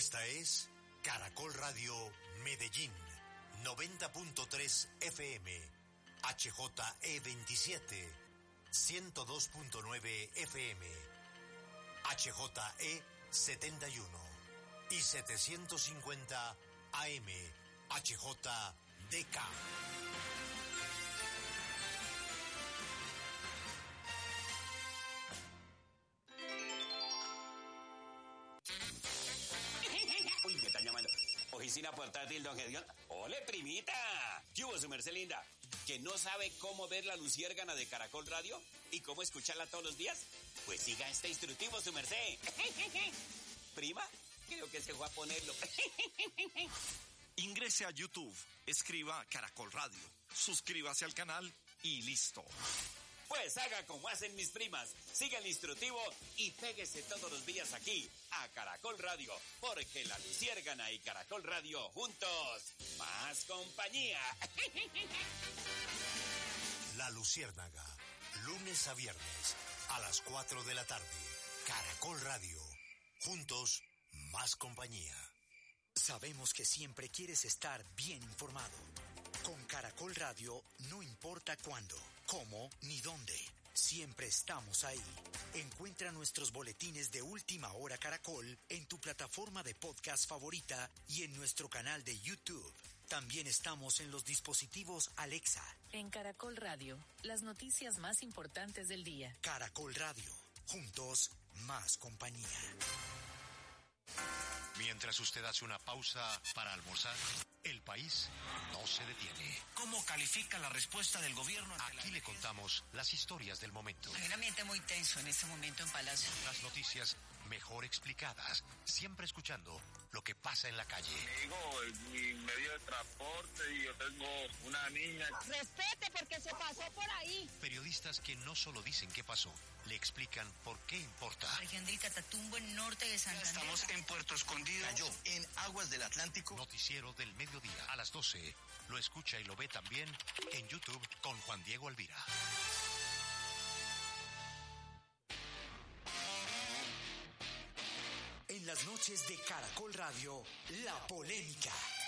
Esta es Caracol Radio Medellín, 90.3 FM, HJE27, 102.9 FM, HJE71 y 750 AM, HJDK. Uy, me están llamando. Oficina portátil, don Gedeón. ¡Ole, primita! ¿Qué hubo, su merced linda? ¿Que no sabe cómo ver la luciérgana de Caracol Radio y cómo escucharla todos los días? Pues siga este instructivo, su merced. ¿Prima? Creo que se fue a ponerlo. Ingrese a YouTube, escriba Caracol Radio, suscríbase al canal y listo. Pues haga como hacen mis primas, siga el instructivo y péguese todos los días aquí a Caracol Radio, porque la luciérgana y Caracol Radio juntos, más compañía. La Luciérnaga, lunes a viernes a las 4 de la tarde. Caracol Radio, juntos, más compañía. Sabemos que siempre quieres estar bien informado. Con Caracol Radio no importa cuándo, cómo ni dónde. Siempre estamos ahí. Encuentra nuestros boletines de Última Hora Caracol en tu plataforma de podcast favorita y en nuestro canal de YouTube. También estamos en los dispositivos Alexa. En Caracol Radio, las noticias más importantes del día. Caracol Radio, juntos, más compañía. Mientras usted hace una pausa para almorzar, el país no se detiene. ¿Cómo califica la respuesta del gobierno? Aquí le contamos las historias del momento. Hay un ambiente muy tenso en este momento en Palacio. Las noticias mejor explicadas, siempre escuchando lo que pasa en la calle. Digo, es mi medio de transporte y yo tengo una niña. Respete porque se pasó por ahí. Periodistas que no solo dicen qué pasó, le explican por qué importa. Región del Catatumbo, en norte de Santander. Estamos en Puerto Escondido. Cayó en aguas del Atlántico. Noticiero del mediodía a las 12. Lo escucha y lo ve también en YouTube con Juan Diego Alvira. En las noches de Caracol Radio, la polémica.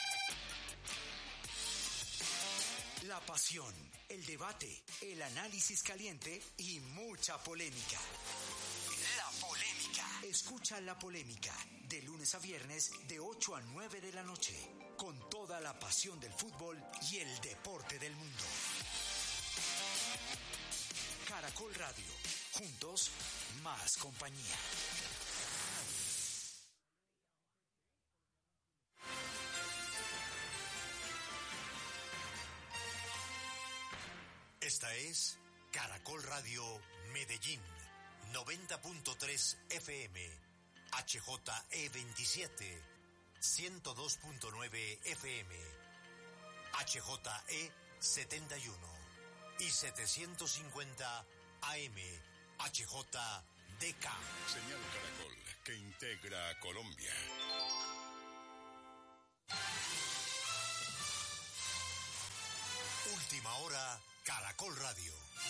La pasión, el debate, el análisis caliente y mucha polémica. La polémica. Escucha La Polémica de lunes a viernes de 8 a 9 de la noche con toda la pasión del fútbol y el deporte del mundo. Caracol Radio. Juntos, más compañía. Esta es Caracol Radio Medellín, 90.3 FM, HJE27, 102.9 FM, HJE71 y 750 AM, HJDK. Señal Caracol, que integra a Colombia. Última hora, Caracol Radio.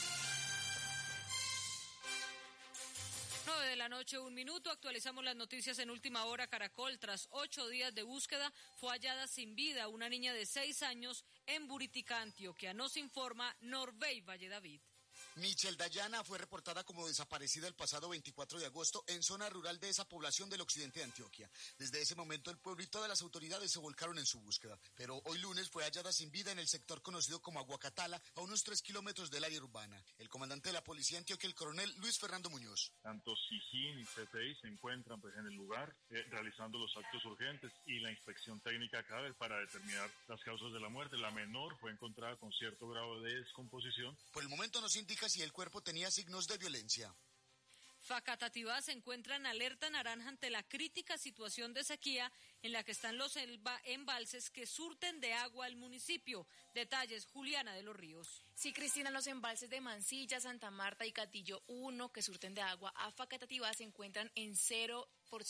9 de la noche, 1 minuto. Actualizamos las noticias en Última Hora Caracol. Tras 8 días de búsqueda, fue hallada sin vida una niña de 6 años en Buritica, Antioquia. Nos informa Norbey Valle David. Michelle Dayana fue reportada como desaparecida el pasado 24 de agosto en zona rural de esa población del occidente de Antioquia. Desde ese momento el pueblo y todas las autoridades se volcaron en su búsqueda, pero hoy lunes fue hallada sin vida en el sector conocido como Aguacatala, a unos 3 kilómetros del área urbana. El comandante de la policía Antioquia, el coronel Luis Fernando Muñoz. Tanto SIJIN y CTI se encuentran en el lugar realizando los actos urgentes y la inspección técnica cabe para determinar las causas de la muerte. La menor fue encontrada con cierto grado de descomposición. Por el momento no se indica si el cuerpo tenía signos de violencia. Facatativá se encuentra en alerta naranja ante la crítica situación de sequía en la que están los embalses que surten de agua al municipio. Detalles, Juliana de los Ríos. Sí, Cristina, los embalses de Mansilla, Santa Marta y Catillo 1, que surten de agua a Facatativá, se encuentran en 0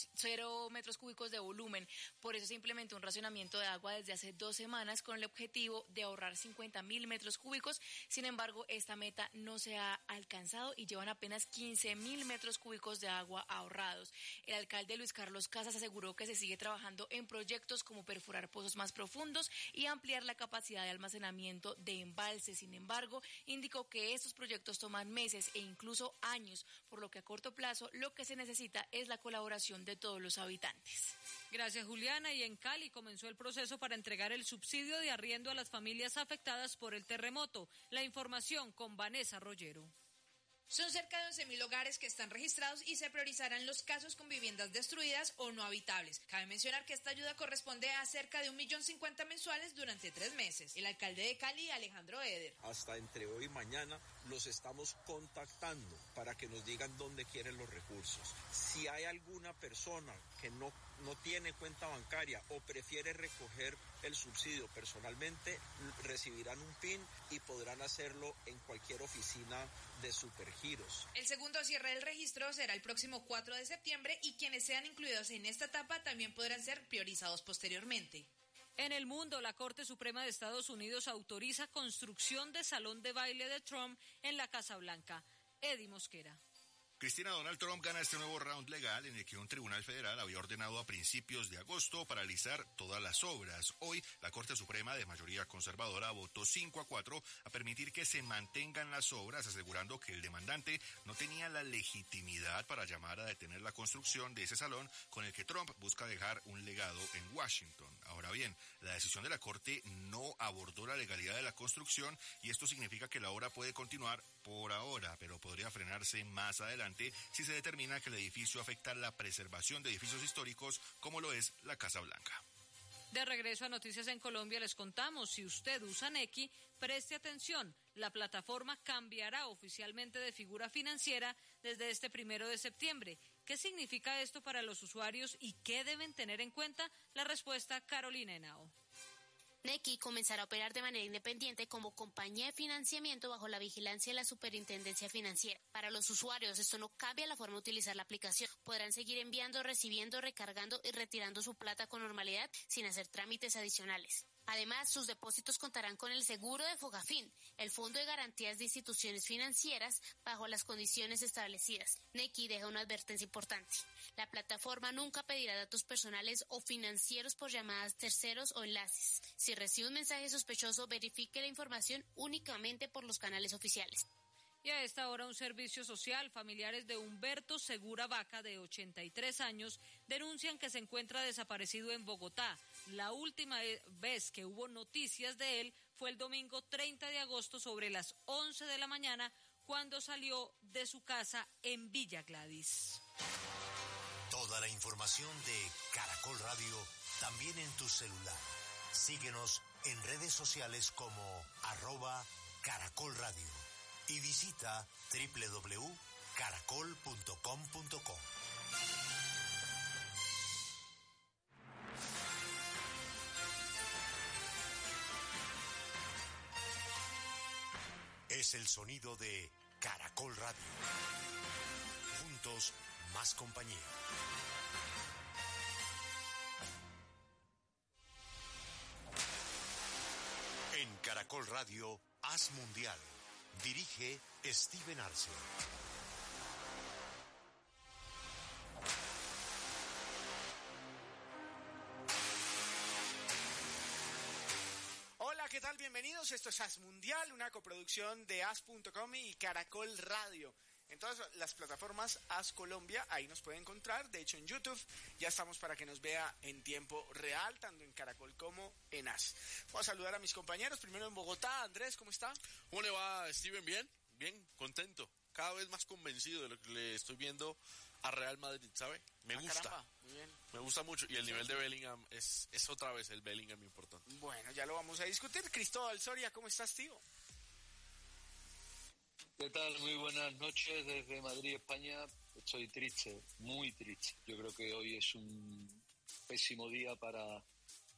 metros cúbicos de volumen. Por eso se implementó un racionamiento de agua desde hace 2 semanas con el objetivo de ahorrar 50.000 metros cúbicos. Sin embargo, esta meta no se ha alcanzado y llevan apenas 15.000 metros cúbicos de agua ahorrados. El alcalde Luis Carlos Casas aseguró que se sigue trabajando en proyectos como perforar pozos más profundos y ampliar la capacidad de almacenamiento de embalses. Sin embargo, indicó que estos proyectos toman meses e incluso años, por lo que a corto plazo lo que se necesita es la colaboración de todos los habitantes. Gracias, Juliana. Y en Cali comenzó el proceso para entregar el subsidio de arriendo a las familias afectadas por el terremoto. La información con Vanessa Rollero. Son cerca de 11.000 hogares que están registrados y se priorizarán los casos con viviendas destruidas o no habitables. Cabe mencionar que esta ayuda corresponde a cerca de 1.050.000 mensuales durante 3 meses. El alcalde de Cali, Alejandro Eder. Hasta entre hoy y mañana los estamos contactando para que nos digan dónde quieren los recursos. Si hay alguna persona que no tiene cuenta bancaria o prefiere recoger el subsidio personalmente, recibirán un PIN y podrán hacerlo en cualquier oficina de Supergiros. El segundo cierre del registro será el próximo 4 de septiembre y quienes sean incluidos en esta etapa también podrán ser priorizados posteriormente. En el mundo, la Corte Suprema de Estados Unidos autoriza construcción de salón de baile de Trump en la Casa Blanca. Eddie Mosquera. Cristina, Donald Trump gana este nuevo round legal en el que un tribunal federal había ordenado a principios de agosto paralizar todas las obras. Hoy, la Corte Suprema, de mayoría conservadora, votó 5-4 a permitir que se mantengan las obras, asegurando que el demandante no tenía la legitimidad para llamar a detener la construcción de ese salón con el que Trump busca dejar un legado en Washington. Ahora bien, la decisión de la Corte no abordó la legalidad de la construcción y esto significa que la obra puede continuar por ahora, pero podría frenarse más adelante si se determina que el edificio afecta la preservación de edificios históricos como lo es la Casa Blanca. De regreso a Noticias en Colombia les contamos, si usted usa Nequi, preste atención, la plataforma cambiará oficialmente de figura financiera desde este 1 de septiembre. ¿Qué significa esto para los usuarios y qué deben tener en cuenta? La respuesta, Carolina Henao. Nequi comenzará a operar de manera independiente como compañía de financiamiento bajo la vigilancia de la Superintendencia Financiera. Para los usuarios, esto no cambia la forma de utilizar la aplicación. Podrán seguir enviando, recibiendo, recargando y retirando su plata con normalidad sin hacer trámites adicionales. Además, sus depósitos contarán con el seguro de Fogafín, el Fondo de Garantías de Instituciones Financieras, bajo las condiciones establecidas. Nequi deja una advertencia importante. La plataforma nunca pedirá datos personales o financieros por llamadas terceros o enlaces. Si recibe un mensaje sospechoso, verifique la información únicamente por los canales oficiales. Y a esta hora un servicio social, familiares de Humberto Segura Vaca, de 83 años, denuncian que se encuentra desaparecido en Bogotá. La última vez que hubo noticias de él fue el domingo 30 de agosto sobre las 11 de la mañana, cuando salió de su casa en Villa Gladys. Toda la información de Caracol Radio también en tu celular. Síguenos en redes sociales como @Caracol Radio y visita www.caracol.com.co. Es el sonido de Caracol Radio. Juntos, más compañía. En Caracol Radio, Haz Mundial. Dirige Steven Arce. Hola, ¿qué tal? Bienvenidos. Esto es Haz Mundial, una coproducción de Haz.com y Caracol Radio. En todas las plataformas Haz Colombia, ahí nos puede encontrar. De hecho, en YouTube ya estamos para que nos vea en tiempo real, tanto en Caracol como en Haz. Voy a saludar a mis compañeros. Primero en Bogotá, Andrés, ¿cómo está? ¿Cómo le va, Steven? Bien, contento. Cada vez más convencido de lo que le estoy viendo a Real Madrid, ¿sabe? Me gusta. Caramba, muy bien. Me gusta mucho. Y el nivel de Bellingham es otra vez el Bellingham importante. Bueno, ya lo vamos a discutir. Cristóbal Soria, ¿cómo estás, tío? ¿Qué tal? Muy buenas noches desde Madrid, España. Estoy triste, muy triste. Yo creo que hoy es un pésimo día para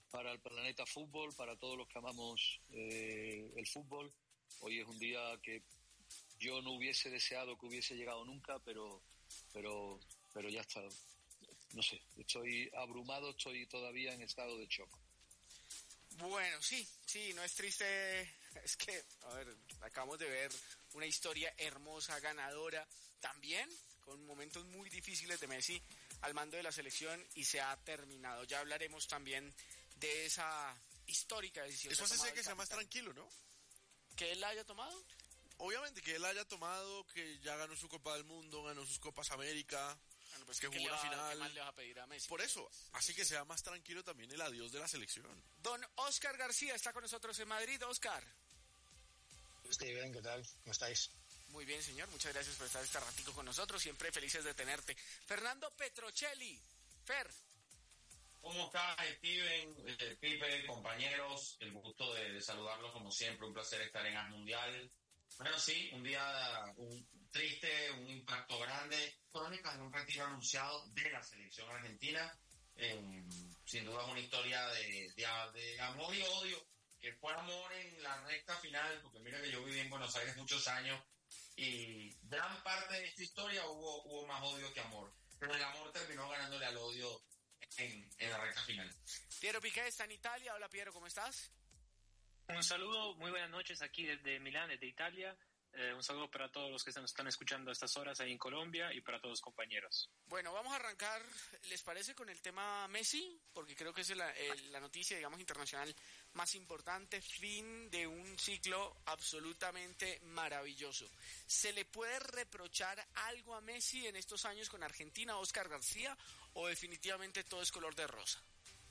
para el planeta fútbol, para todos los que amamos el fútbol. Hoy es un día que yo no hubiese deseado que hubiese llegado nunca, pero ya está. No sé, estoy abrumado, estoy todavía en estado de shock. Bueno, sí, no es triste, es que, a ver, acabamos de ver una historia hermosa, ganadora, también con momentos muy difíciles de Messi al mando de la selección y se ha terminado. Ya hablaremos también de esa histórica decisión. Eso hace que sea más tranquilo, ¿no? ¿Que él la haya tomado? Obviamente, que él haya tomado, que ya ganó su Copa del Mundo, ganó sus Copas América, pues que jugó la final. ¿Qué más le vas a pedir a Messi? Por eso, así que sea más tranquilo también el adiós de la selección. Don Óscar García está con nosotros en Madrid. Óscar. Estoy bien, ¿qué tal? ¿Cómo estáis? Muy bien, señor. Muchas gracias por estar este ratico con nosotros. Siempre felices de tenerte. Fernando Petrocelli. Fer. ¿Cómo estás, Steven, Pipe, compañeros? El gusto de saludarlos como siempre. Un placer estar en AS Mundial. Bueno, sí, un día triste, un impacto grande. Crónicas de un retiro anunciado de la selección argentina. Sin duda es una historia de amor y odio. Que fue amor en la recta final, porque mira que yo viví en Buenos Aires muchos años y gran parte de esta historia hubo más odio que amor. Pero el amor terminó ganándole al odio en la recta final. Piero Piqué está en Italia. Hola, Piero, ¿cómo estás? Un saludo, muy buenas noches aquí desde Milán, desde Italia. Un saludo para todos los que nos están escuchando a estas horas ahí en Colombia y para todos los compañeros. Bueno, vamos a arrancar, ¿les parece, con el tema Messi? Porque creo que es la noticia, digamos, internacional más importante. Fin de un ciclo absolutamente maravilloso. ¿Se le puede reprochar algo a Messi en estos años con Argentina, Óscar García, o definitivamente todo es color de rosa?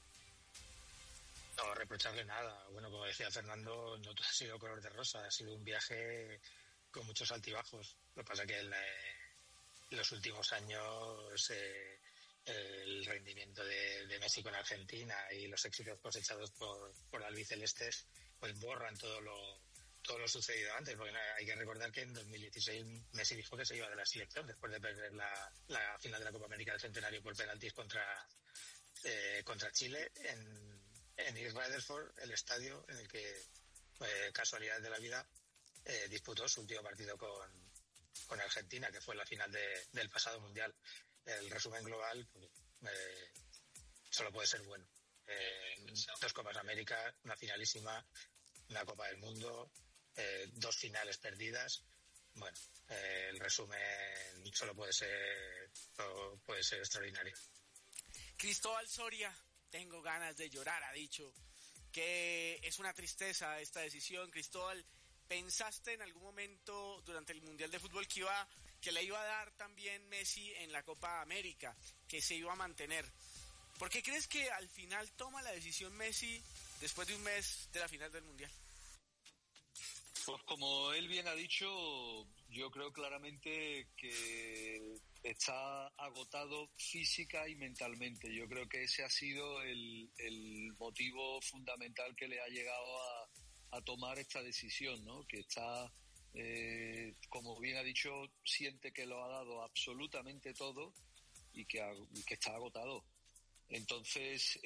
No, reprocharle nada. Bueno, como decía Fernando, no todo ha sido color de rosa, ha sido un viaje con muchos altibajos. Lo que pasa es que en los últimos años el rendimiento de Messi con Argentina y los éxitos cosechados por albicelestes pues borran todo lo sucedido antes, porque hay que recordar que en 2016 Messi dijo que se iba de la selección después de perder la final de la Copa América del Centenario por penaltis contra Chile en East Rutherford, el estadio en el que, casualidad de la vida, disputó su último partido con Argentina, que fue la final del pasado Mundial. El resumen global solo puede ser bueno. 2 Copas América, una finalísima, una Copa del Mundo, 2 finales perdidas. Bueno, el resumen solo puede ser extraordinario. Cristóbal Soria. Tengo ganas de llorar, ha dicho que es una tristeza esta decisión. Cristóbal, ¿pensaste en algún momento durante el Mundial de Fútbol que le iba a dar también Messi en la Copa América, que se iba a mantener? ¿Por qué crees que al final toma la decisión Messi después de un mes de la final del Mundial? Pues como él bien ha dicho, yo creo claramente que está agotado física y mentalmente. Yo creo que ese ha sido el motivo fundamental que le ha llegado a tomar esta decisión, ¿no? Que está, como bien ha dicho, siente que lo ha dado absolutamente todo y que está agotado. Entonces,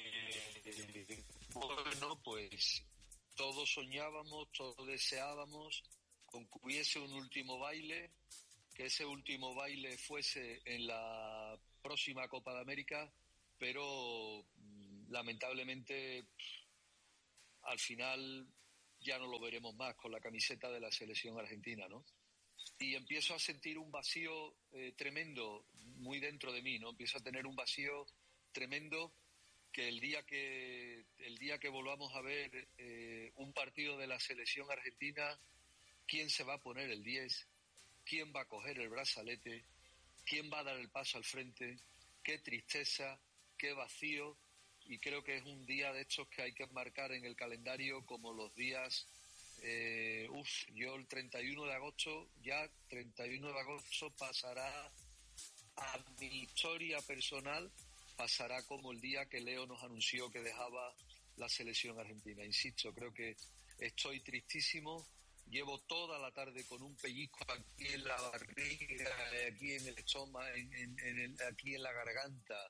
bueno, pues todos soñábamos, todos deseábamos con que hubiese un último baile, que ese último baile fuese en la próxima Copa de América, pero lamentablemente al final ya no lo veremos más con la camiseta de la selección argentina, ¿no? Y empiezo a sentir un vacío tremendo muy dentro de mí, ¿no? Empiezo a tener un vacío tremendo que el día que volvamos a ver un partido de la selección argentina, ¿quién se va a poner el 10? ¿Quién va a coger el brazalete? ¿Quién va a dar el paso al frente? Qué tristeza, qué vacío. Y creo que es un día de estos que hay que marcar en el calendario como los días... yo el 31 de agosto pasará a mi historia personal, pasará como el día que Leo nos anunció que dejaba la selección argentina. Insisto, creo que estoy tristísimo. Llevo toda la tarde con un pellizco aquí en la barriga, aquí en el estómago, aquí en la garganta,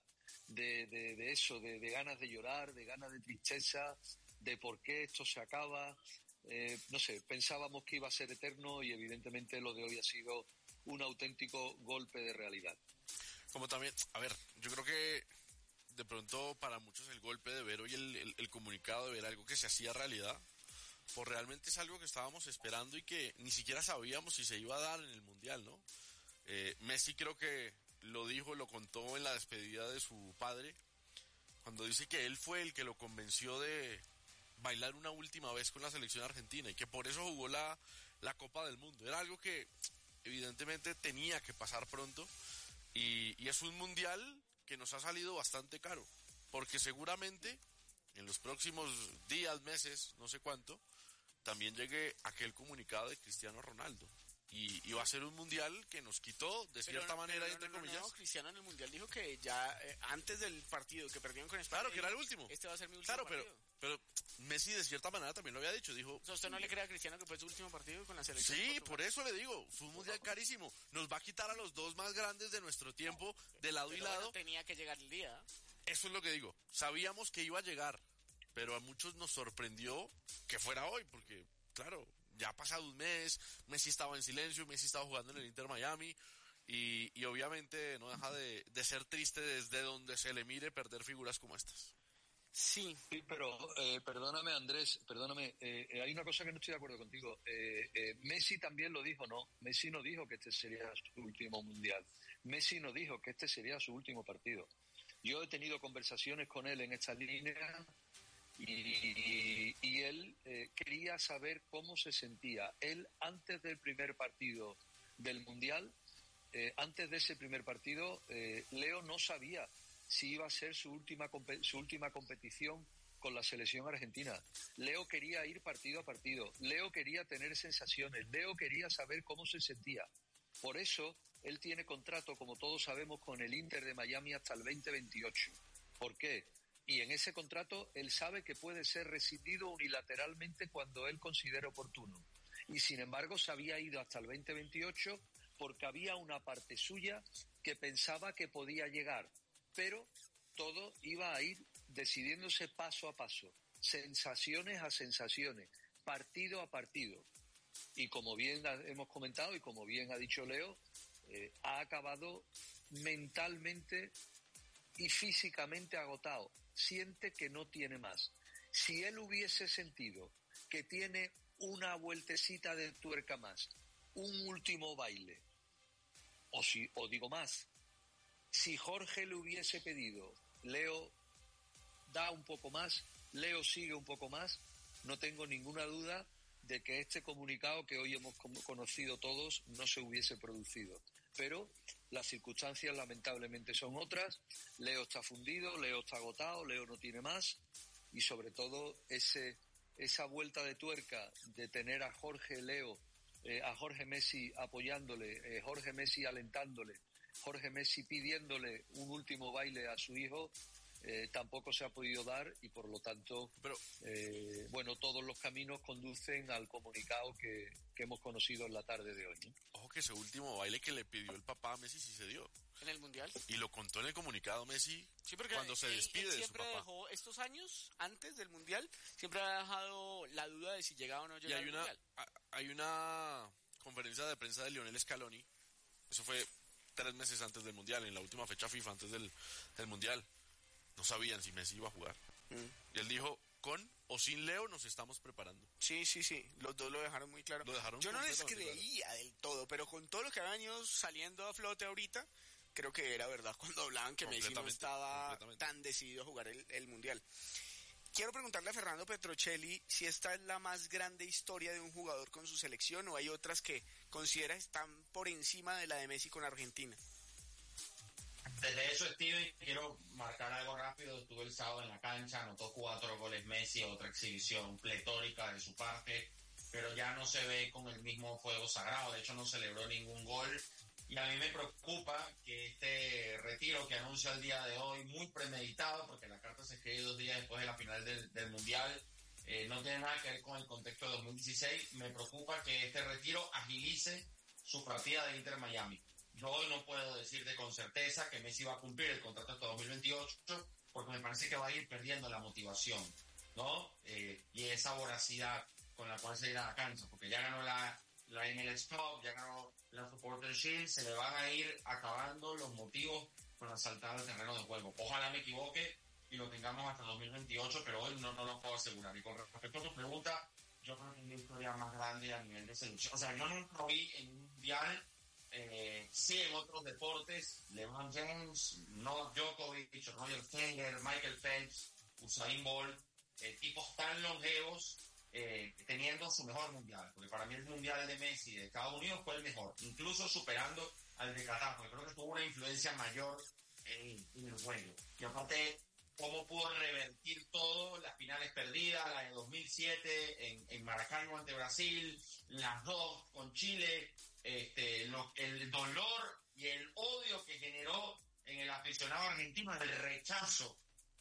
de eso, de ganas de llorar, de ganas de tristeza, de por qué esto se acaba. No sé, pensábamos que iba a ser eterno y evidentemente lo de hoy ha sido un auténtico golpe de realidad. Como también, a ver, yo creo que de pronto para muchos el golpe de ver hoy el comunicado, de ver algo que se hacía realidad, pues realmente es algo que estábamos esperando y que ni siquiera sabíamos si se iba a dar en el Mundial, ¿no? Messi creo que lo dijo, lo contó en la despedida de su padre, cuando dice que él fue el que lo convenció de bailar una última vez con la selección argentina y que por eso jugó la Copa del Mundo. Era algo que evidentemente tenía que pasar pronto y es un Mundial que nos ha salido bastante caro, porque seguramente en los próximos días, meses, no sé cuánto, también llegue aquel comunicado de Cristiano Ronaldo. Y va a ser un Mundial que nos quitó, de cierta manera, entre comillas. No, Cristiano en el Mundial dijo que ya antes del partido que perdieron con España... Claro, que era el último. Este va a ser mi último partido. Pero Messi de cierta manera también lo había dicho, dijo... O sea, ¿usted no le cree a Cristiano que fue su último partido con la selección? Sí, por eso le digo, fue un Mundial carísimo. Nos va a quitar a los dos más grandes de nuestro tiempo, de lado y lado. Bueno, tenía que llegar el día. Eso es lo que digo. Sabíamos que iba a llegar, pero a muchos nos sorprendió que fuera hoy, porque, claro, ya ha pasado un mes, Messi estaba en silencio, Messi estaba jugando en el Inter Miami, y obviamente no deja de ser triste desde donde se le mire perder figuras como estas. Sí, pero perdóname, Andrés, hay una cosa que no estoy de acuerdo contigo. Messi también lo dijo, ¿no? Messi no dijo que este sería su último Mundial. Messi no dijo que este sería su último partido. Yo he tenido conversaciones con él en esta línea y él quería saber cómo se sentía. Él, antes del primer partido del Mundial, antes de ese primer partido, Leo no sabía si iba a ser su última competición con la selección argentina. Leo quería ir partido a partido, Leo quería tener sensaciones, Leo quería saber cómo se sentía. Por eso él tiene contrato, como todos sabemos, con el Inter de Miami hasta el 2028. ¿Por qué? Y en ese contrato él sabe que puede ser rescindido unilateralmente cuando él considere oportuno. Y sin embargo se había ido hasta el 2028 porque había una parte suya que pensaba que podía llegar. Pero todo iba a ir decidiéndose paso a paso, sensaciones a sensaciones, partido a partido. Y como bien hemos comentado y como bien ha dicho Leo, ha acabado mentalmente y físicamente agotado. Siente que no tiene más. Si él hubiese sentido que tiene una vueltecita de tuerca más, un último baile, o digo más, si Jorge le hubiese pedido, Leo da un poco más, Leo sigue un poco más, no tengo ninguna duda de que este comunicado que hoy hemos conocido todos no se hubiese producido. Pero las circunstancias lamentablemente son otras. Leo está fundido, Leo está agotado, Leo no tiene más, y sobre todo esa vuelta de tuerca de tener a Jorge a Jorge Messi apoyándole, Jorge Messi alentándole, Jorge Messi pidiéndole un último baile a su hijo, tampoco se ha podido dar, y por lo tanto, todos los caminos conducen al comunicado que hemos conocido en la tarde de hoy, ¿no? Ojo que ese último baile que le pidió el papá a Messi sí se dio. ¿En el Mundial? Y lo contó en el comunicado Messi, sí, cuando se despide de su papá. Siempre dejó estos años, antes del Mundial, siempre ha dejado la duda de si llegaba o no llegaba al Mundial. Hay una conferencia de prensa de Lionel Scaloni, eso fue 3 meses antes del Mundial, en la última fecha FIFA antes del Mundial. No sabían si Messi iba a jugar. Y él dijo, con o sin Leo nos estamos preparando. Sí, los dos lo dejaron muy claro. Yo no les creía del todo, pero con todo lo que habían ido saliendo a flote ahorita, creo que era verdad cuando hablaban que Messi no estaba tan decidido a jugar el Mundial. Quiero preguntarle a Fernando Petrocelli si esta es la más grande historia de un jugador con su selección o hay otras que considera están por encima de la de Messi con Argentina. Desde eso, Steven, quiero marcar algo rápido. Estuve el sábado en la cancha, anotó 4 goles Messi, otra exhibición pletórica de su parte, pero ya no se ve con el mismo fuego sagrado. De hecho, no celebró ningún gol. Y a mí me preocupa que este retiro que anuncia el día de hoy, muy premeditado, porque la carta se escribe 2 días después de la final del Mundial, no tiene nada que ver con el contexto de 2016. Me preocupa que este retiro agilice su partida de Inter Miami. Yo hoy no puedo decirte con certeza que Messi va a cumplir el contrato hasta 2028, porque me parece que va a ir perdiendo la motivación, ¿no? Y esa voracidad con la cual se irá a la cancha, porque ya ganó la MLS Cup, ya ganó la Supporters Shield, se le van a ir acabando los motivos con la saltada del terreno de juego. Ojalá me equivoque y lo tengamos hasta 2028, pero hoy no lo puedo asegurar. Y con respecto a tu pregunta, yo creo que es la historia más grande a nivel de selección. O sea, yo no lo vi en un mundial, sí en otros deportes, LeBron James, Novak Djokovic, Roger Federer, Michael Phelps, Usain Bolt, tipos tan longevos, teniendo su mejor mundial, porque para mí el mundial de Messi de Estados Unidos fue el mejor, incluso superando al de Qatar, porque creo que tuvo una influencia mayor en el juego. Y aparte, cómo pudo revertir todo, las finales perdidas, la de 2007 en Maracaibo ante Brasil, las dos con Chile, el dolor y el odio que generó en el aficionado argentino, el rechazo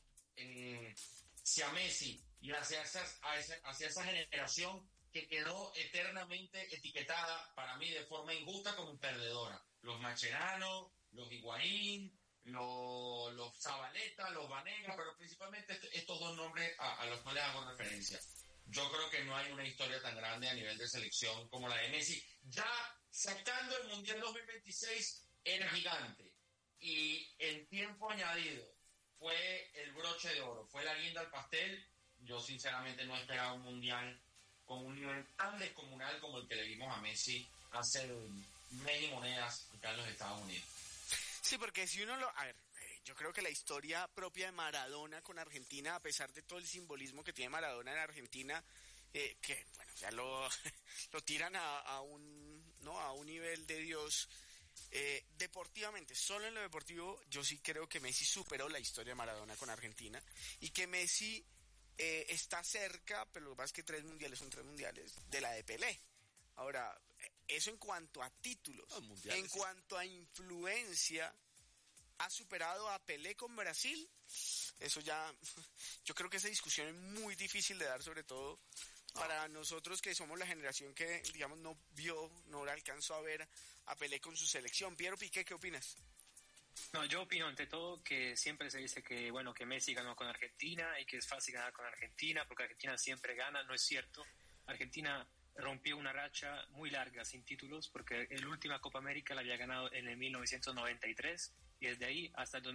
hacia Messi y hacia esa generación que quedó eternamente etiquetada para mí de forma injusta como perdedora. Los Mascherano, los Higuaín, los Zabaleta, los Vanega, pero principalmente estos dos nombres a los cuales hago referencia. Yo creo que no hay una historia tan grande a nivel de selección como la de Messi. Ya sacando el Mundial 2026 era gigante y el tiempo añadido fue el broche de oro, fue la guinda al pastel. Yo sinceramente no esperaba un Mundial con un nivel tan descomunal como el que le vimos a Messi hace mes y monedas acá en los Estados Unidos. Sí, porque si uno a ver, yo creo que la historia propia de Maradona con Argentina, a pesar de todo el simbolismo que tiene Maradona en Argentina, que bueno, ya lo tiran a un nivel de Dios. Deportivamente, solo en lo deportivo, yo sí creo que Messi superó la historia de Maradona con Argentina y que Messi está cerca, pero lo que pasa es que 3 mundiales son 3 mundiales de la de Pelé. Ahora, eso en cuanto a títulos, en cuanto a influencia, ha superado a Pelé con Brasil. Eso ya, yo creo que esa discusión es muy difícil de dar, sobre todo para nosotros que somos la generación que, digamos, no alcanzó a ver a Pelé con su selección. Piero Piqué, ¿qué opinas? No, yo opino ante todo que siempre se dice que, bueno, que Messi ganó con Argentina y que es fácil ganar con Argentina porque Argentina siempre gana. No es cierto. Argentina rompió una racha muy larga sin títulos porque la última Copa América la había ganado en el 1993 y desde ahí hasta el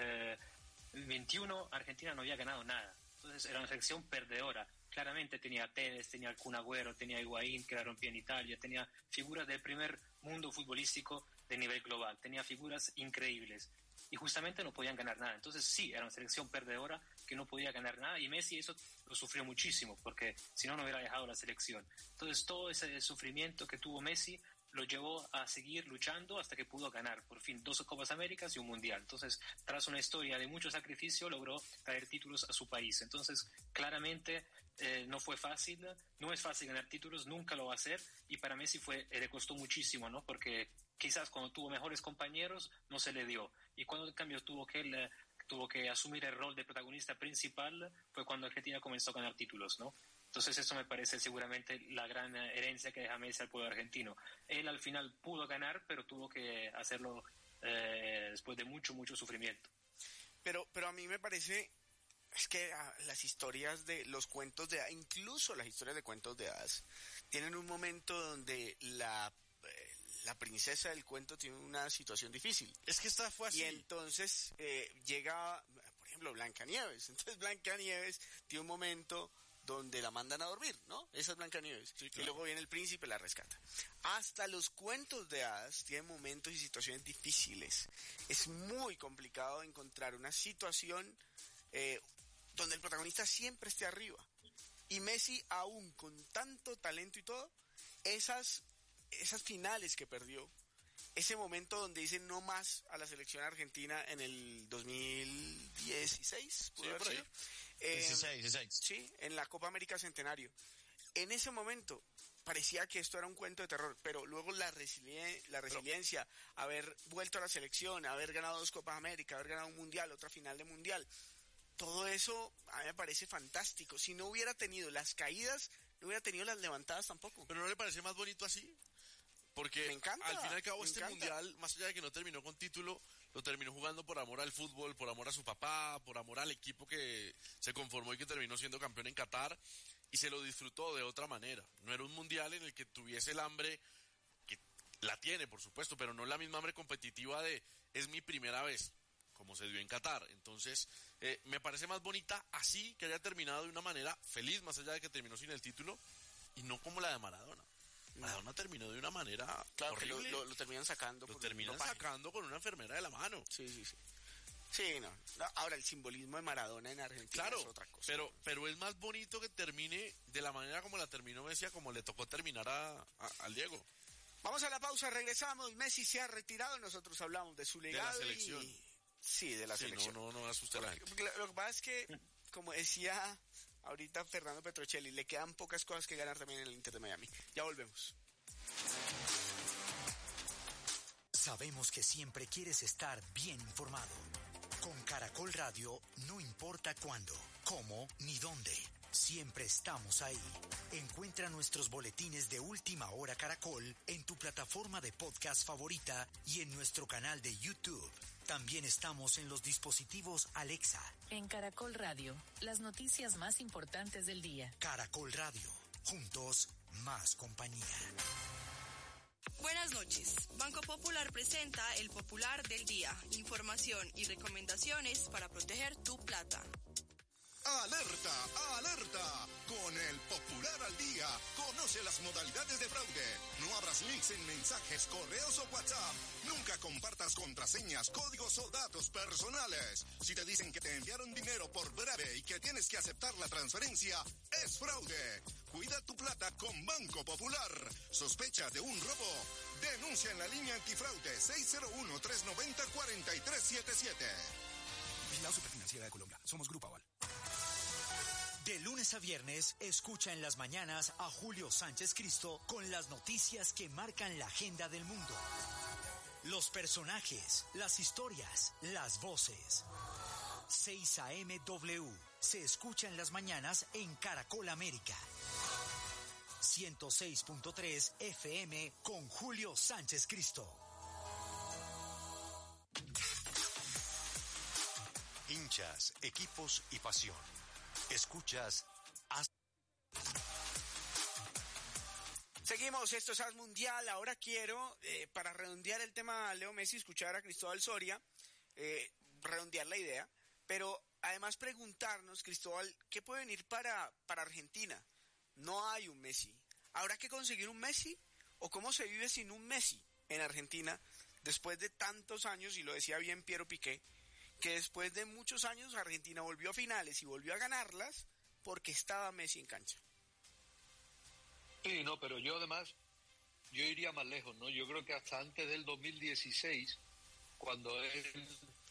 2021 Argentina no había ganado nada. Entonces era una selección perdedora. Claramente tenía Tevez, tenía el Kun Agüero, tenía Higuaín, que la rompía en Italia, tenía figuras del primer mundo futbolístico de nivel global, tenía figuras increíbles y justamente no podían ganar nada. Entonces sí, era una selección perdedora que no podía ganar nada y Messi eso lo sufrió muchísimo porque si no, no hubiera dejado la selección. Entonces todo ese sufrimiento que tuvo Messi lo llevó a seguir luchando hasta que pudo ganar por fin 2 Copas Américas y un Mundial. Entonces, tras una historia de mucho sacrificio, logró traer títulos a su país. Entonces, claramente no fue fácil, no es fácil ganar títulos, nunca lo va a hacer, y para Messi le costó muchísimo, ¿no? Porque quizás cuando tuvo mejores compañeros no se le dio, y cuando en cambio tuvo que asumir el rol de protagonista principal fue cuando Argentina comenzó a ganar títulos, ¿no? Entonces eso me parece seguramente la gran herencia que deja Messi al pueblo argentino. Él al final pudo ganar, pero tuvo que hacerlo después de mucho sufrimiento. Pero a mí me parece, es que las historias de los cuentos de hadas, incluso las historias de cuentos de hadas, tienen un momento donde la princesa del cuento tiene una situación difícil. Es que esta fue así. Y entonces llega, por ejemplo, Blancanieves. Entonces Blancanieves tiene un momento donde la mandan a dormir, ¿no? Esa es Blancanieves. Sí, claro. Y luego viene el príncipe y la rescata. Hasta los cuentos de hadas tienen momentos y situaciones difíciles. Es muy complicado encontrar una situación donde el protagonista siempre esté arriba. Y Messi, aún con tanto talento y todo, esas finales que perdió, ese momento donde dice no más a la selección argentina en el 2016, ¿pudo haber sido? 16. Sí, en la Copa América Centenario. En ese momento parecía que esto era un cuento de terror, pero luego la resiliencia, haber vuelto a la selección, haber ganado 2 Copas América, haber ganado un Mundial, otra final de Mundial, todo eso a mí me parece fantástico. Si no hubiera tenido las caídas, no hubiera tenido las levantadas tampoco. ¿Pero no le parece más bonito así? Porque me encanta, al fin y al cabo este encanta. mundial, más allá de que no terminó con título, lo terminó jugando por amor al fútbol, por amor a su papá, por amor al equipo que se conformó y que terminó siendo campeón en Qatar, y se lo disfrutó de otra manera. No era un mundial en el que tuviese el hambre, que la tiene por supuesto, pero no la misma hambre competitiva de es mi primera vez, como se dio en Qatar. Entonces, me parece más bonita así, que haya terminado de una manera feliz, más allá de que terminó sin el título, y no como la de Maradona. Maradona terminó de una manera horrible. Que lo terminan sacando. Lo terminan sacando con una enfermera de la mano. Sí. Sí, no. Ahora, el simbolismo de Maradona en Argentina es otra cosa. Pero es más bonito que termine de la manera como la terminó Messi, como le tocó terminar al Diego. Vamos a la pausa, regresamos. Messi se ha retirado, nosotros hablamos de su legado. De la selección. Sí, de la selección. No asuste a la gente. Lo que pasa es que, como decía ahorita Fernando Petrocelli, le quedan pocas cosas que ganar también en el Inter de Miami. Ya volvemos. Sabemos que siempre quieres estar bien informado. Con Caracol Radio, no importa cuándo, cómo ni dónde. Siempre estamos ahí. Encuentra nuestros boletines de Última Hora Caracol en tu plataforma de podcast favorita y en nuestro canal de YouTube. También estamos en los dispositivos Alexa. En Caracol Radio, las noticias más importantes del día. Caracol Radio, juntos, más compañía. Buenas noches. Banco Popular presenta el Popular del Día. Información y recomendaciones para proteger tu plata. ¡Alerta! ¡Alerta! Con el Popular al Día, conoce las modalidades de fraude. No abras links en mensajes, correos o WhatsApp. Nunca compartas contraseñas, códigos o datos personales. Si te dicen que te enviaron dinero por breve y que tienes que aceptar la transferencia, es fraude. Cuida tu plata con Banco Popular. ¿Sospecha de un robo? Denuncia en la línea antifraude 601-390-4377. Vigilado Superfinanciera de Colombia. Somos Grupo Aval. De lunes a viernes, escucha en las mañanas a Julio Sánchez Cristo con las noticias que marcan la agenda del mundo. Los personajes, las historias, las voces. 6 a.m. W. Se escucha en las mañanas en Caracol América. 106.3 FM con Julio Sánchez Cristo. Hinchas, equipos y pasión. Escuchas Seguimos, esto es AS Mundial. Ahora quiero, para redondear el tema Leo Messi, escuchar a Cristóbal Soria, redondear la idea, pero además preguntarnos, Cristóbal, ¿qué puede venir para Argentina? No hay un Messi. ¿Habrá que conseguir un Messi? ¿O cómo se vive sin un Messi en Argentina después de tantos años? Y lo decía bien Piero Piqué, que después de muchos años Argentina volvió a finales y volvió a ganarlas porque estaba Messi en cancha. Sí, no, pero yo además, yo iría más lejos, ¿no? Yo creo que hasta antes del 2016, cuando él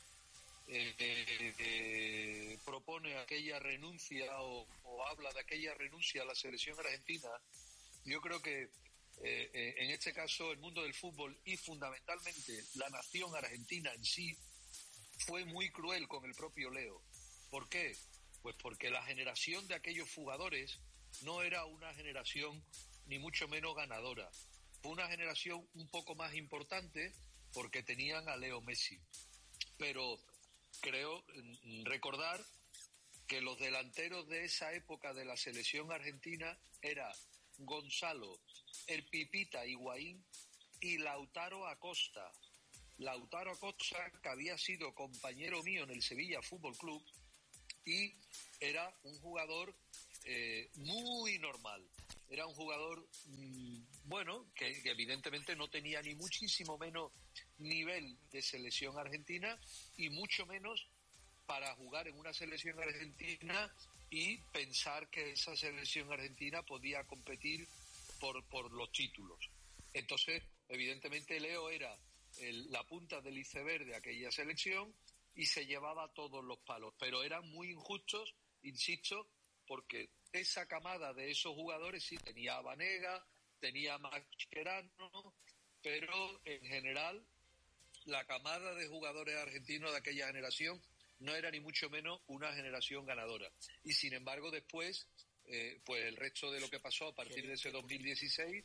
propone aquella renuncia o habla de aquella renuncia a la selección argentina, yo creo que en este caso el mundo del fútbol y fundamentalmente la nación argentina en sí fue muy cruel con el propio Leo. ¿Por qué? Pues porque la generación de aquellos jugadores no era una generación ni mucho menos ganadora. Fue una generación un poco más importante porque tenían a Leo Messi. Pero creo recordar que los delanteros de esa época de la selección argentina era Gonzalo, el Pipita Higuaín y Lautaro Acosta. Lautaro Acosta, que había sido compañero mío en el Sevilla Fútbol Club y era un jugador muy normal. Era un jugador, que evidentemente no tenía ni muchísimo menos nivel de selección argentina y mucho menos para jugar en una selección argentina y pensar que esa selección argentina podía competir por los títulos. Entonces, evidentemente, Leo era la punta del iceberg de aquella selección y se llevaba todos los palos, pero eran muy injustos, insisto, porque esa camada de esos jugadores sí tenía a Banega, tenía a Mascherano, pero en general la camada de jugadores argentinos de aquella generación no era ni mucho menos una generación ganadora. Y sin embargo después, pues el resto de lo que pasó a partir de ese 2016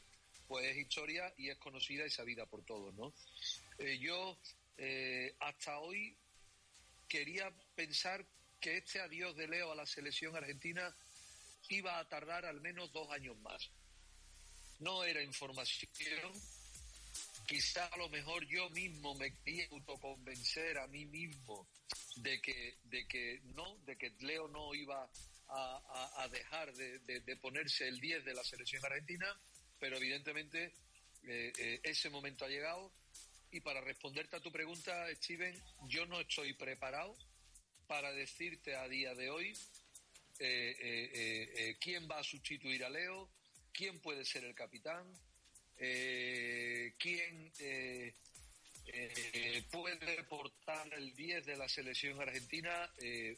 pues es historia y es conocida y sabida por todos, ¿no? Yo hasta hoy quería pensar que este adiós de Leo a la selección argentina iba a tardar al menos 2 años más. No era información, quizá a lo mejor yo mismo me quería autoconvencer a mí mismo de que Leo no iba a dejar de ponerse el 10 de la selección argentina, pero evidentemente ese momento ha llegado. Y para responderte a tu pregunta, Steven, yo no estoy preparado para decirte a día de hoy quién va a sustituir a Leo, quién puede ser el capitán, quién puede portar el 10 de la selección argentina.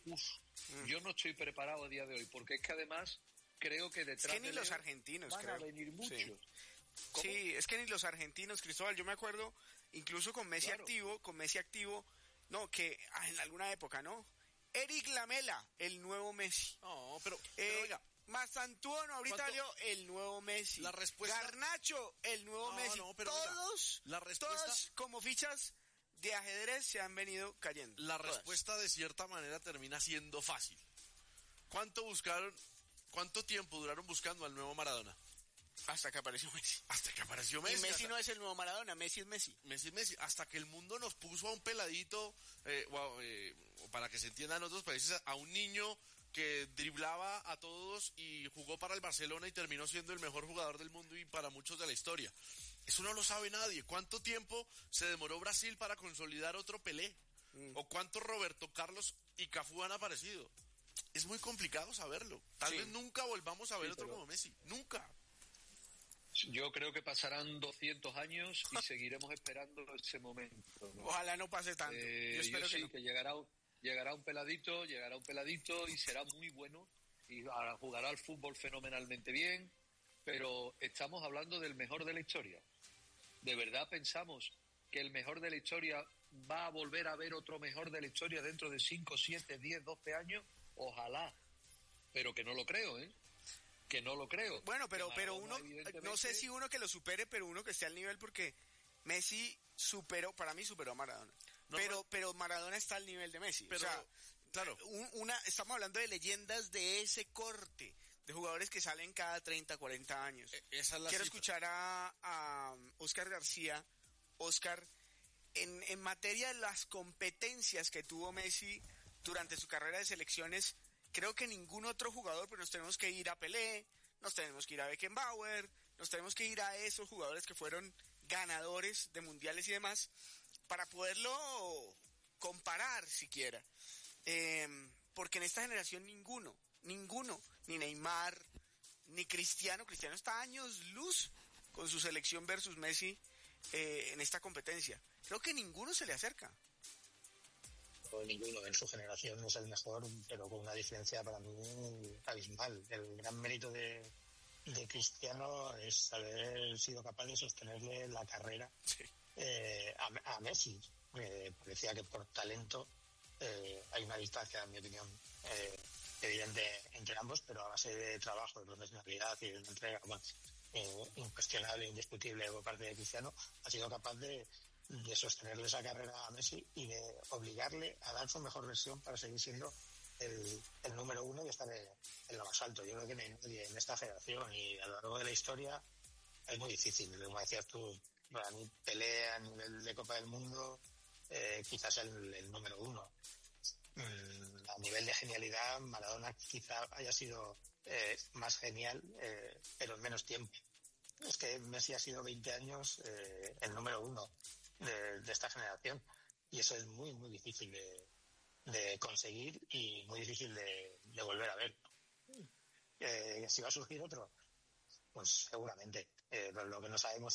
Yo no estoy preparado a día de hoy, porque es que además creo que detrás es que ni los argentinos van a venir muchos. Sí, es que ni los argentinos, Cristóbal, yo me acuerdo incluso con Messi activo, no, que en alguna época, ¿no? Eric Lamela, el nuevo Messi. No, pero oiga, Mastantuono, ahorita salió el nuevo Messi. La respuesta... Garnacho, el nuevo Messi. No, pero todos, la respuesta... todos como fichas de ajedrez se han venido cayendo. La respuesta de cierta manera termina siendo fácil. ¿Cuánto tiempo duraron buscando al nuevo Maradona? Hasta que apareció Messi. Y Messi no es el nuevo Maradona, Messi es Messi. Messi es Messi. Hasta que el mundo nos puso a un peladito, para que se entienda en otros países, a un niño que driblaba a todos y jugó para el Barcelona y terminó siendo el mejor jugador del mundo y para muchos de la historia. Eso no lo sabe nadie. ¿Cuánto tiempo se demoró Brasil para consolidar otro Pelé? ¿O cuántos Roberto Carlos y Cafú han aparecido? Es muy complicado saberlo. Tal vez nunca volvamos a ver otro como Messi. Nunca. Yo creo que pasarán 200 años y seguiremos esperando ese momento, ¿no? Ojalá no pase tanto. Yo espero que no. Que llegará un peladito y será muy bueno y jugará al fútbol fenomenalmente bien, pero estamos hablando del mejor de la historia. ¿De verdad pensamos que el mejor de la historia va a volver a ver otro mejor de la historia dentro de 5, 7, 10, 12 años? Ojalá, pero que no lo creo, ¿eh? Que no lo creo. Bueno, pero uno, no sé si uno que lo supere, pero uno que esté al nivel, porque Messi para mí superó a Maradona. No, pero Maradona está al nivel de Messi. Pero, o sea, claro. Estamos hablando de leyendas de ese corte, de jugadores que salen cada 30, 40 años. Esa es la Quiero cifra. escuchar a Óscar García. Óscar, en materia de las competencias que tuvo Messi durante su carrera de selecciones, creo que ningún otro jugador, pero nos tenemos que ir a Pelé, nos tenemos que ir a Beckenbauer, nos tenemos que ir a esos jugadores que fueron ganadores de mundiales y demás, para poderlo comparar siquiera. Porque en esta generación ninguno, ni Neymar, ni Cristiano está a años luz con su selección versus Messi en esta competencia. Creo que ninguno se le acerca. Ninguno en su generación es el mejor, pero con una diferencia para mí abismal. El gran mérito de Cristiano es haber sido capaz de sostenerle la carrera a Messi. Parecía que por talento hay una distancia, en mi opinión, evidente entre ambos, pero a base de trabajo, de profesionalidad y de una entrega incuestionable, indiscutible por parte de Cristiano, ha sido capaz de sostenerle esa carrera a Messi y de obligarle a dar su mejor versión para seguir siendo el número uno y estar en lo más alto. Yo creo que no hay nadie en esta generación y a lo largo de la historia es muy difícil. Como decías tú, para mí Pelé a nivel de Copa del Mundo quizás el número uno. A nivel de genialidad, Maradona quizá haya sido más genial, pero en menos tiempo. Es que Messi ha sido 20 años el número uno de esta generación y eso es muy muy difícil de conseguir y muy difícil de volver a ver. Si va a surgir otro, pues seguramente, pero lo que no sabemos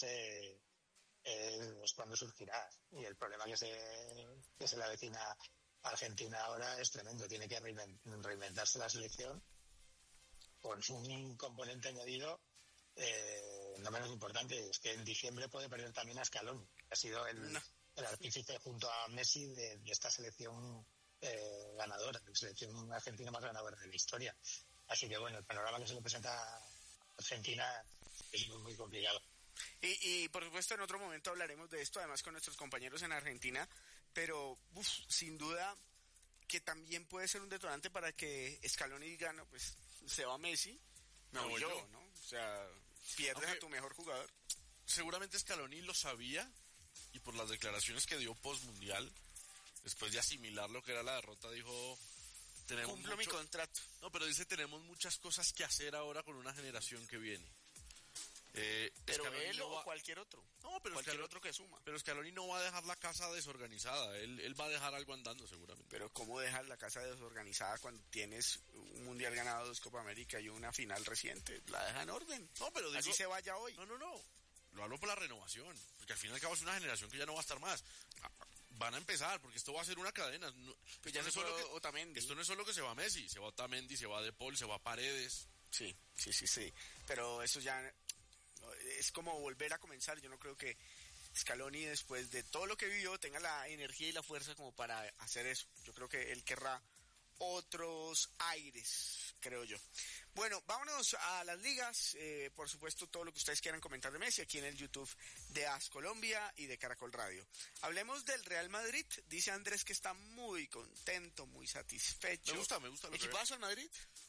es cuándo surgirá, y el problema que se le avecina a Argentina ahora es tremendo. Tiene que reinventarse la selección con un componente añadido no menos importante, es que en diciembre puede perder también a Scaloni, que ha sido el artífice junto a Messi de esta selección ganadora, la selección argentina más ganadora de la historia. Así que bueno, el panorama que se le presenta a Argentina es muy, muy complicado. Y por supuesto en otro momento hablaremos de esto, además con nuestros compañeros en Argentina, pero sin duda que también puede ser un detonante para que Scaloni diga, no, pues se va Messi, me voy yo, ¿no? O sea, pierdes a tu mejor jugador. Seguramente Scaloni lo sabía, y por las declaraciones que dio post-mundial, después de asimilar lo que era la derrota, dijo... Cumplo mi contrato. No, pero dice, tenemos muchas cosas que hacer ahora con una generación que viene. Pero él o cualquier otro. No, pero cualquier otro que suma. Pero Scaloni no va a dejar la casa desorganizada. Él va a dejar algo andando seguramente. Pero ¿cómo dejar la casa desorganizada cuando tienes un mundial ganado, 2 Copa América y una final reciente? La deja en orden. No, pero digo, así se vaya hoy. No. Lo hablo por la renovación. Porque al fin y al cabo es una generación que ya no va a estar más. Van a empezar, porque esto va a ser una cadena. Pues ya esto no es solo que se va Messi, se va Otamendi, se va De Paul, se va Paredes. Sí. Pero eso ya es como volver a comenzar. Yo no creo que Scaloni, después de todo lo que vivió, tenga la energía y la fuerza como para hacer eso. Yo creo que él querrá otros aires, creo yo. Bueno, vámonos a las ligas. Por supuesto, todo lo que ustedes quieran comentar de Messi aquí en el YouTube de AS Colombia y de Caracol Radio. Hablemos del Real Madrid. Dice Andrés que está muy contento, muy satisfecho. Me gusta. ¿Equipazo el Madrid?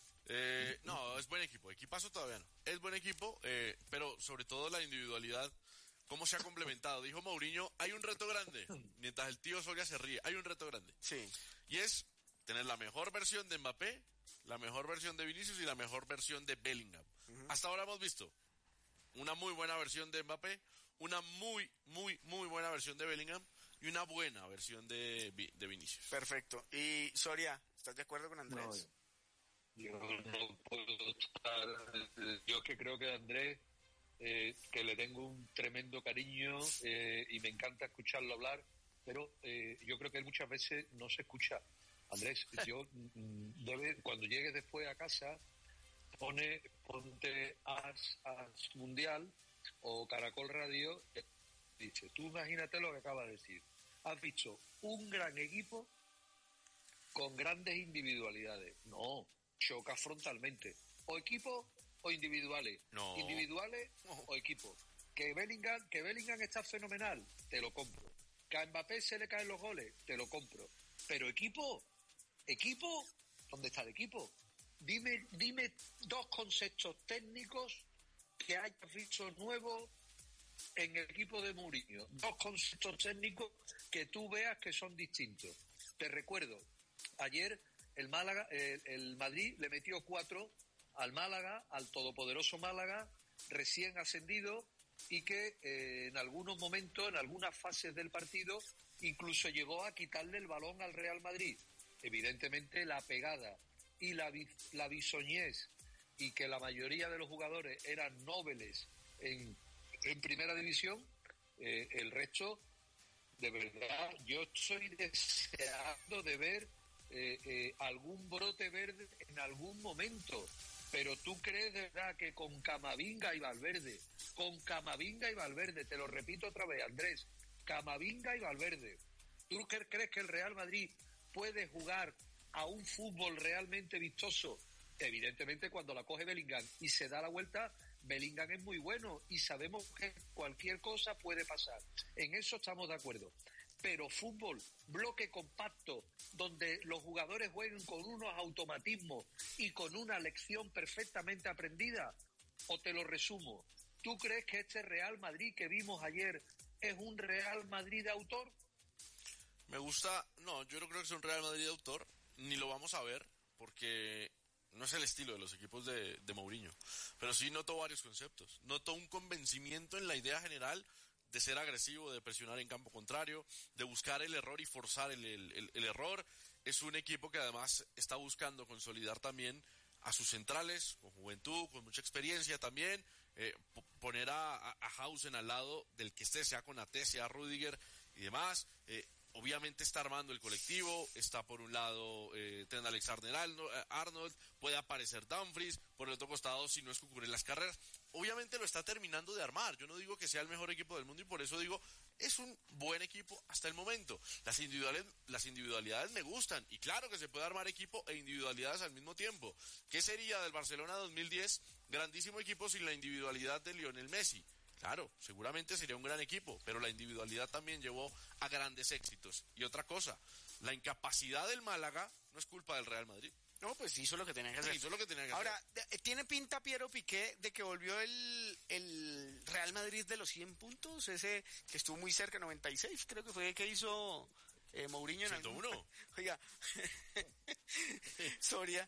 No, es buen equipo. Equipazo todavía no. Es buen equipo, pero sobre todo la individualidad, cómo se ha complementado. Dijo Mourinho, hay un reto grande. Mientras el tío Soria se ríe, hay un reto grande. Sí. Y es tener la mejor versión de Mbappé, la mejor versión de Vinicius y la mejor versión de Bellingham. Hasta ahora hemos visto una muy buena versión de Mbappé, una muy buena versión de Bellingham y una buena versión de Vinicius. Perfecto. Y Soria, ¿estás de acuerdo con Andrés? No, yo no puedo estar... Yo es que creo que Andrés, que le tengo un tremendo cariño y me encanta escucharlo hablar, pero yo creo que él muchas veces no se escucha. Andrés, cuando llegues después a casa, ponte As Mundial o Caracol Radio, dice, tú imagínate lo que acaba de decir. Has visto un gran equipo con grandes individualidades. No, choca frontalmente. O equipo o individuales. No. Individuales o equipo. Que Bellingham está fenomenal, te lo compro. Que a Mbappé se le caen los goles, te lo compro. Pero equipo, ¿dónde está el equipo? Dime 2 conceptos técnicos que hayas visto nuevos en el equipo de Mourinho. 2 conceptos técnicos que tú veas que son distintos. Te recuerdo, ayer el Madrid le metió 4 al Málaga, al todopoderoso Málaga, recién ascendido, y que en algunos momentos, en algunas fases del partido, incluso llegó a quitarle el balón al Real Madrid. Evidentemente la pegada y la bisoñez, y que la mayoría de los jugadores eran nobles en primera división, el resto, de verdad, yo estoy deseando de ver algún brote verde en algún momento. Pero tú crees de verdad que con Camavinga y Valverde, te lo repito otra vez, Andrés, Camavinga y Valverde, ¿tú crees que el Real Madrid puede jugar a un fútbol realmente vistoso? Evidentemente cuando la coge Bellingham y se da la vuelta, Bellingham es muy bueno y sabemos que cualquier cosa puede pasar. En eso estamos de acuerdo. Pero fútbol, bloque compacto, donde los jugadores jueguen con unos automatismos y con una lección perfectamente aprendida, o te lo resumo, ¿tú crees que este Real Madrid que vimos ayer es un Real Madrid de autor? Yo no creo que sea un Real Madrid de autor, ni lo vamos a ver, porque no es el estilo de los equipos de Mourinho. Pero sí noto varios conceptos. Noto un convencimiento en la idea general de ser agresivo, de presionar en campo contrario, de buscar el error y forzar el error. Es un equipo que además está buscando consolidar también a sus centrales, con juventud, con mucha experiencia también, poner a Hausen al lado del que esté, sea con Ate, sea Rüdiger y demás. Obviamente está armando el colectivo, está por un lado Trent Alexander-Arnold, puede aparecer Dumfries, por el otro costado si no es Cucurella las carreras. Obviamente lo está terminando de armar. Yo no digo que sea el mejor equipo del mundo y por eso digo, es un buen equipo hasta el momento. Las individualidades me gustan y claro que se puede armar equipo e individualidades al mismo tiempo. ¿Qué sería del Barcelona 2010? Grandísimo equipo sin la individualidad de Lionel Messi. Claro, seguramente sería un gran equipo, pero la individualidad también llevó a grandes éxitos. Y otra cosa, la incapacidad del Málaga no es culpa del Real Madrid. No, pues hizo lo que tenía que hacer. Hizo lo que tenía que Ahora, hacer. ¿tiene pinta Piero Piqué de que volvió el Real Madrid de los 100 puntos? Ese que estuvo muy cerca, 96, creo que fue que hizo Mourinho en 101. Oiga, Soria.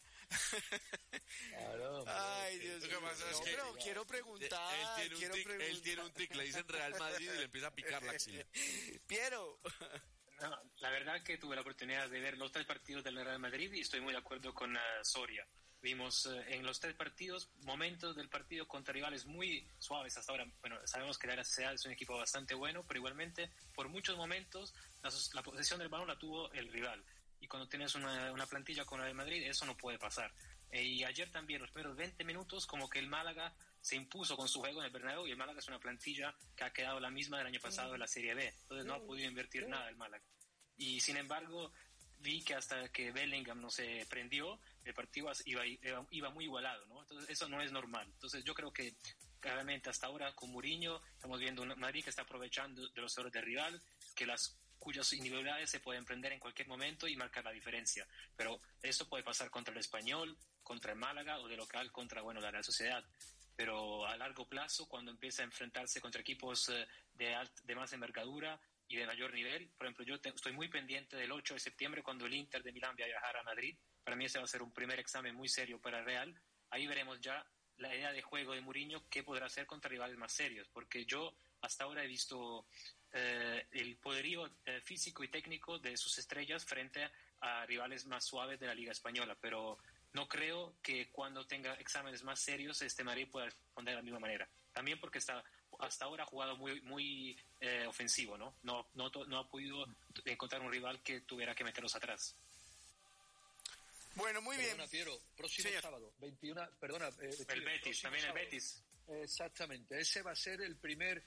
Claro, ay, Dios mío. Lo que pasa es que pero quiero preguntar. Él tiene un tic, le dicen Real Madrid y le empieza a picar la axila. Piero. No, la verdad que tuve la oportunidad de ver los 3 partidos del Real Madrid y estoy muy de acuerdo con Soria. Vimos en los 3 partidos momentos del partido contra rivales muy suaves hasta ahora. Bueno, sabemos que la Sociedad es un equipo bastante bueno, pero igualmente por muchos momentos la posesión del balón la tuvo el rival. Y cuando tienes una plantilla con la de Madrid, eso no puede pasar. Y ayer también, los primeros 20 minutos, como que el Málaga se impuso con su juego en el Bernabéu, y el Málaga es una plantilla que ha quedado la misma del año pasado en la Serie B. Entonces no ha podido invertir nada el Málaga. Y sin embargo, vi que hasta que Bellingham no se prendió, el partido iba muy igualado, ¿no? Entonces eso no es normal. Entonces yo creo que claramente hasta ahora con Mourinho estamos viendo un Madrid que está aprovechando de los errores del rival, cuyas individualidades se pueden prender en cualquier momento y marcar la diferencia. Pero eso puede pasar contra el Español, contra el Málaga o de local contra, la Real Sociedad. Pero a largo plazo, cuando empieza a enfrentarse contra equipos de más envergadura y de mayor nivel, por ejemplo, yo estoy muy pendiente del 8 de septiembre cuando el Inter de Milán va a viajar a Madrid. Para mí ese va a ser un primer examen muy serio para el Real. Ahí veremos ya la idea de juego de Mourinho, qué podrá hacer contra rivales más serios, porque yo hasta ahora he visto el poderío físico y técnico de sus estrellas frente a rivales más suaves de la Liga Española, pero no creo que cuando tenga exámenes más serios Madrid pueda responder de la misma manera. También porque hasta ahora ha jugado muy ofensivo, ¿no? No ha podido encontrar un rival que tuviera que meterlos atrás. Bueno, muy bien. Piero, próximo sábado, 21, el Betis, también sábado. El Betis. Exactamente, ese va a ser el primer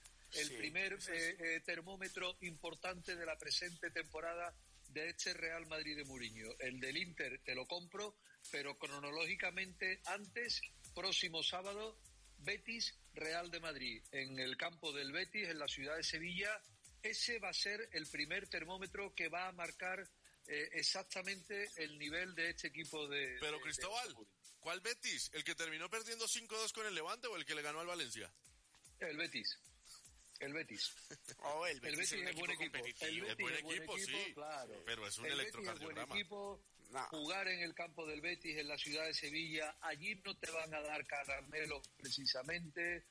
termómetro importante de la presente temporada de este Real Madrid de Mourinho. El del Inter te lo compro, pero cronológicamente antes, próximo sábado, Betis, Real de Madrid, en el campo del Betis, en la ciudad de Sevilla. Ese va a ser el primer termómetro que va a marcar exactamente el nivel de este equipo de... Pero Cristóbal, ¿cuál Betis? ¿El que terminó perdiendo 5-2 con el Levante o el que le ganó al Valencia? El Betis. El Betis. Oh, el Betis es buen equipo. Es buen equipo, sí. Claro. Pero es un electrocardiograma. Jugar en el campo del Betis, en la ciudad de Sevilla, allí no te van a dar caramelos precisamente.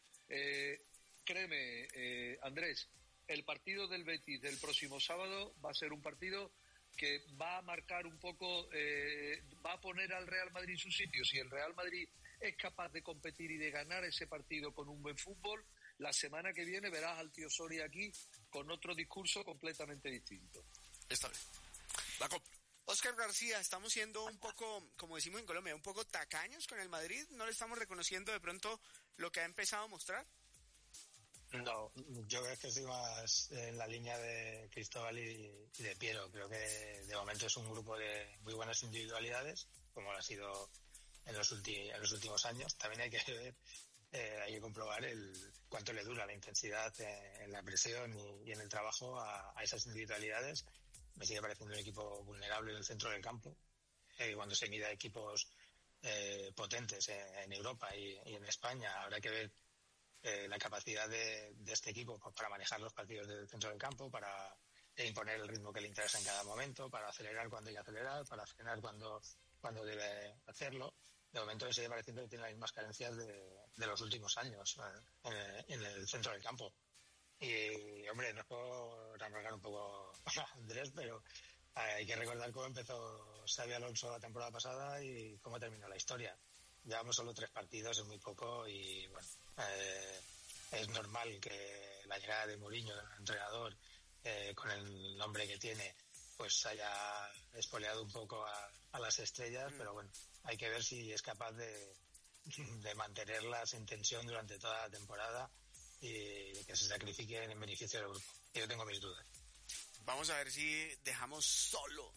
Créeme, Andrés, el partido del Betis del próximo sábado va a ser un partido que va a marcar un poco, va a poner al Real Madrid en su sitio. Si el Real Madrid es capaz de competir y de ganar ese partido con un buen fútbol, la semana que viene verás al tío Soria aquí con otro discurso completamente distinto. Está bien. La compro. Óscar García, estamos siendo un poco, como decimos en Colombia, un poco tacaños con el Madrid. ¿No le estamos reconociendo de pronto lo que ha empezado a mostrar? No, yo creo que estoy más en la línea de Cristóbal y de Piero. Creo que de momento es un grupo de muy buenas individualidades, como lo ha sido en los últimos años. También hay que ver, hay que comprobar cuánto le dura la intensidad en la presión y en el trabajo a esas individualidades. Me sigue pareciendo un equipo vulnerable en el centro del campo. Cuando se mida equipos potentes en Europa y en España, habrá que ver la capacidad de este equipo para manejar los partidos del centro del campo, para imponer el ritmo que le interesa en cada momento, para acelerar cuando hay que acelerar, para frenar cuando debe hacerlo. De momento me sigue pareciendo que tiene las mismas carencias de los últimos años en el centro del campo. Y, hombre, no es por amargar un poco a Andrés, pero hay que recordar cómo empezó Xabi Alonso la temporada pasada y cómo terminó la historia. Llevamos solo 3 partidos, es muy poco y, bueno, es normal que la llegada de Mourinho, el entrenador, con el nombre que tiene, pues haya espoleado un poco a las estrellas, pero bueno, hay que ver si es capaz de mantenerlas en tensión durante toda la temporada y que se sacrifiquen en beneficio del grupo. Yo tengo mis dudas. Vamos a ver si dejamos solo